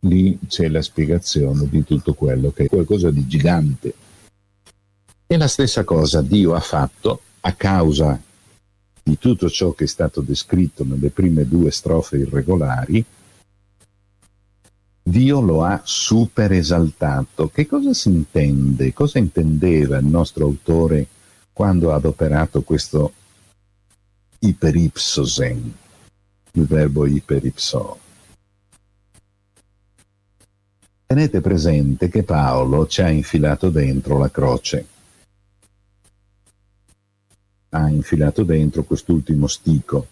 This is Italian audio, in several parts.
lì c'è la spiegazione di tutto quello che è qualcosa di gigante. E la stessa cosa Dio ha fatto a causa di tutto ciò che è stato descritto nelle prime due strofe irregolari. Dio lo ha super esaltato. Che cosa si intende? Cosa intendeva il nostro autore quando ha adoperato questo iperipsosen, il verbo iperipso? Tenete presente che Paolo ci ha infilato dentro la croce. Ha infilato dentro quest'ultimo stico.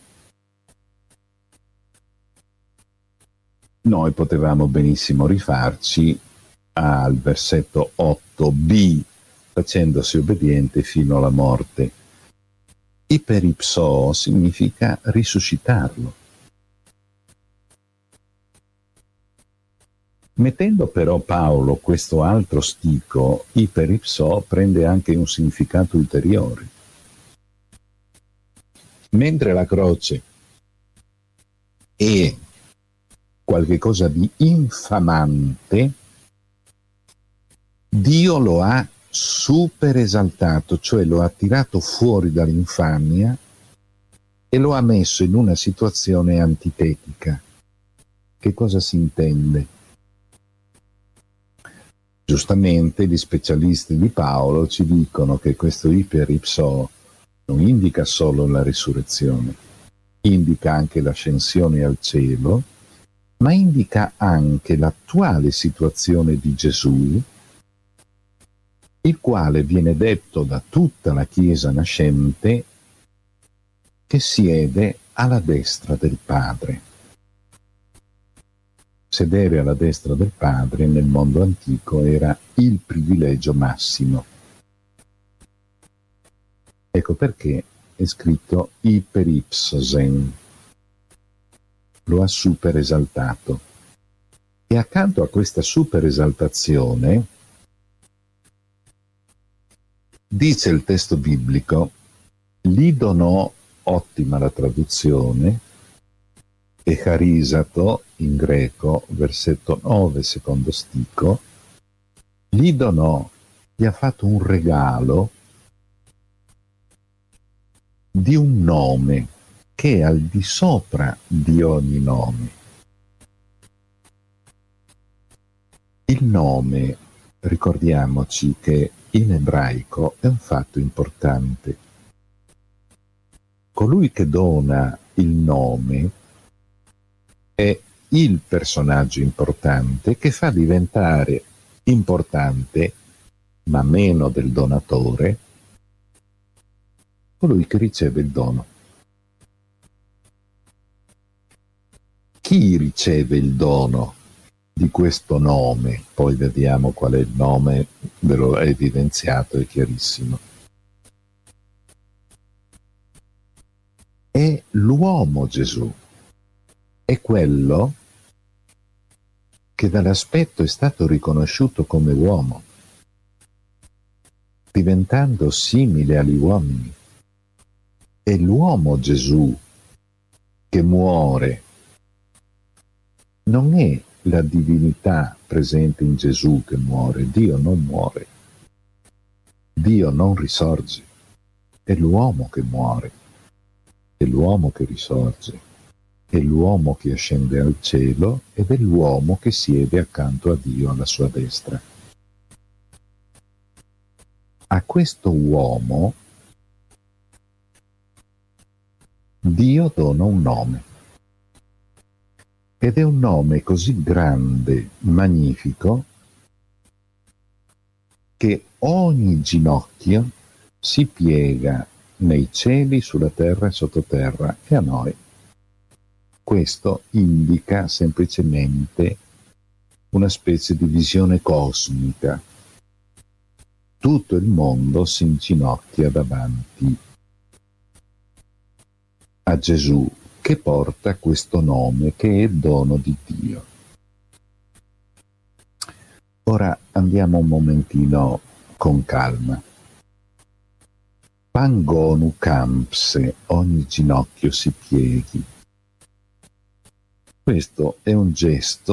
Noi potevamo benissimo rifarci al versetto 8b, facendosi obbediente fino alla morte. Iperipso significa risuscitarlo. Mettendo però Paolo questo altro stico, iperipso prende anche un significato ulteriore. Mentre la croce è qualche cosa di infamante, Dio lo ha super esaltato, cioè lo ha tirato fuori dall'infamia e lo ha messo in una situazione antitetica. Che cosa si intende? Giustamente gli specialisti di Paolo ci dicono che questo iperipso non indica solo la risurrezione, indica anche l'ascensione al cielo, ma indica anche l'attuale situazione di Gesù, il quale viene detto da tutta la Chiesa nascente che siede alla destra del Padre. Sedere alla destra del Padre nel mondo antico era il privilegio massimo. Ecco perché è scritto iperipsosen, lo ha super esaltato. E accanto a questa super esaltazione, dice il testo biblico, gli donò, ottima la traduzione, e charisato in greco, versetto 9, secondo stico, gli donò, gli ha fatto un regalo di un nome che è al di sopra di ogni nome. Il nome, ricordiamoci che in ebraico è un fatto importante. Colui che dona il nome è il personaggio importante che fa diventare importante, ma meno del donatore, colui che riceve il dono. Chi riceve il dono di questo nome? Poi vediamo qual è il nome, ve l'ho evidenziato, è chiarissimo. È l'uomo Gesù. È quello che dall'aspetto è stato riconosciuto come uomo, diventando simile agli uomini. È l'uomo Gesù che muore. Non è la divinità presente in Gesù che muore. Dio non muore. Dio non risorge. È l'uomo che muore. È l'uomo che risorge. È l'uomo che ascende al cielo ed è l'uomo che siede accanto a Dio alla sua destra. A questo uomo Dio dona un nome. Ed è un nome così grande, magnifico, che ogni ginocchio si piega nei cieli, sulla terra e sottoterra, e a noi. Questo indica semplicemente una specie di visione cosmica. Tutto il mondo si inginocchia davanti a Gesù, che porta questo nome, che è dono di Dio. Ora andiamo un momentino con calma. Pangonu campse, ogni ginocchio si pieghi. Questo è un gesto